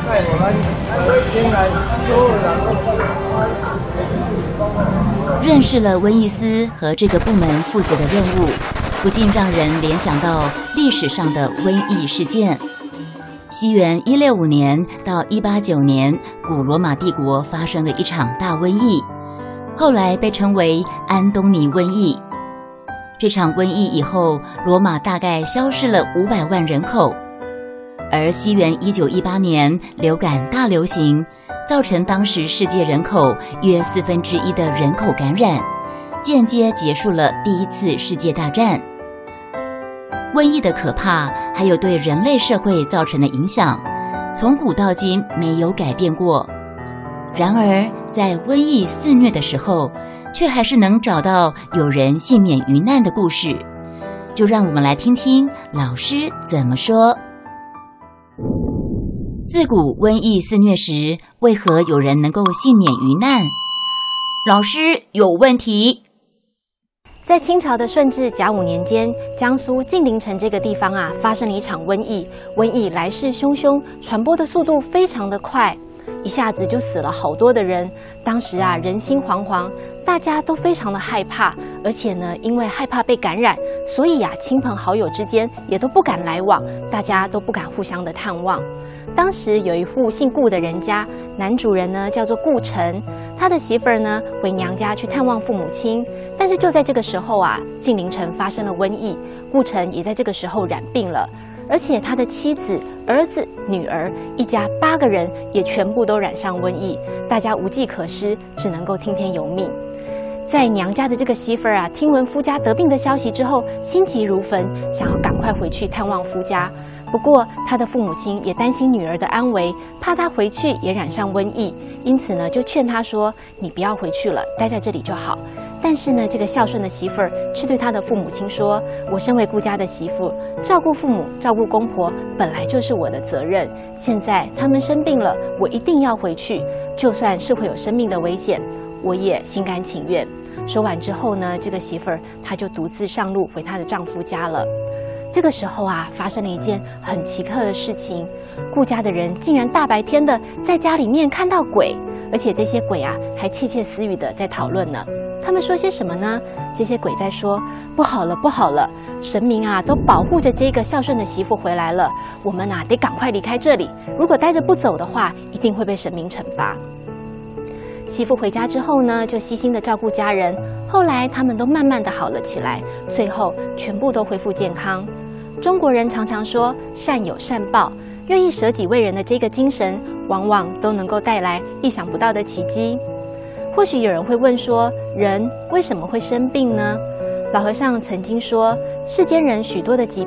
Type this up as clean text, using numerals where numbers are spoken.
在我们先来所有人认识了瘟疫司和这个部门负责的任务，不禁让人联想到历史上的瘟疫事件。西元165年到189年，古罗马帝国发生了一场大瘟疫，后来被称为安东尼瘟疫。这场瘟疫以后，罗马大概消失了500万人口。而西元1918年，流感大流行，造成当时世界人口约1/4的人口感染，间接结束了第一次世界大战。瘟疫的可怕，还有对人类社会造成的影响，从古到今没有改变过。然而，在瘟疫肆虐的时候，却还是能找到有人幸免于难的故事。就让我们来听听老师怎么说。自古瘟疫肆虐时，为何有人能够幸免于难？老师有问题。 在清朝的顺治甲午年间，江苏晋陵城这个地方发生了一场瘟疫。瘟疫来势汹汹，传播的速度非常的快，一下子就死了好多的人。当时人心惶惶，大家都非常的害怕，而且呢，因为害怕被感染，所以亲朋好友之间也都不敢来往，大家都不敢互相的探望。当时有一户姓顾的人家，男主人呢叫做顾城，他的媳妇儿呢回娘家去探望父母亲。但是就在这个时候晋陵城发生了瘟疫，顾城也在这个时候染病了，而且他的妻子、儿子、女儿一家8个人也全部都染上瘟疫，大家无计可施，只能够听天由命。在娘家的这个媳妇儿听闻夫家得病的消息之后，心急如焚，想要赶快回去探望夫家。不过她的父母亲也担心女儿的安危，怕她回去也染上瘟疫，因此呢就劝她说：“你不要回去了，待在这里就好。”但是呢，这个孝顺的媳妇儿却对她的父母亲说：“我身为顾家的媳妇，照顾父母、照顾公婆本来就是我的责任。现在他们生病了，我一定要回去，就算是会有生命的危险，我也心甘情愿。”说完之后呢，这个媳妇儿她就独自上路回她的丈夫家了。这个时候发生了一件很奇特的事情，顾家的人竟然大白天的在家里面看到鬼，而且这些鬼还窃窃私语的在讨论呢。他们说些什么呢？这些鬼在说：“不好了，不好了，神明都保护着这个孝顺的媳妇回来了，我们得赶快离开这里，如果待着不走的话，一定会被神明惩罚。”媳妇回家之后呢，就悉心的照顾家人，后来他们都慢慢的好了起来，最后全部都恢复健康。中国人常常说善有善报，愿意舍己为人的这个精神，往往都能够带来意想不到的奇迹。或许有人会问说，人为什么会生病呢？老和尚曾经说，世间人许多的疾